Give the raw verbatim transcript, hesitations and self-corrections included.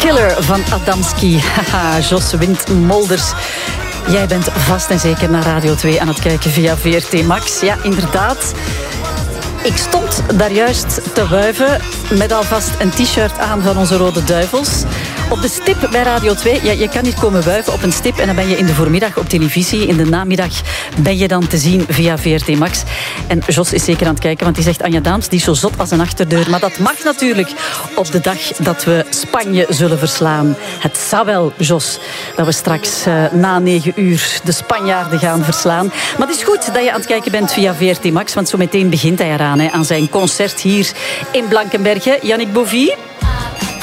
Killer van Adamski. Haha, Jos Wint-Molders. Jij bent vast en zeker naar Radio twee aan het kijken via V R T Max. Ja, inderdaad. Ik stond daar juist te wuiven met alvast een t-shirt aan van onze Rode Duivels. Op de stip bij Radio twee, ja, je kan hier komen wuiven op een stip en dan ben je in de voormiddag op televisie. In de namiddag ben je dan te zien via V R T Max. En Jos is zeker aan het kijken, want die zegt Anja Daams, die is zo zot als een achterdeur. Maar dat mag natuurlijk op de dag dat we Spanje zullen verslaan. Het zou wel, Jos, dat we straks uh, na negen uur de Spanjaarden gaan verslaan. Maar het is goed dat je aan het kijken bent via V R T Max, want zo meteen begint hij eraan hè, aan zijn concert hier in Blankenberge. Yannick Bovie.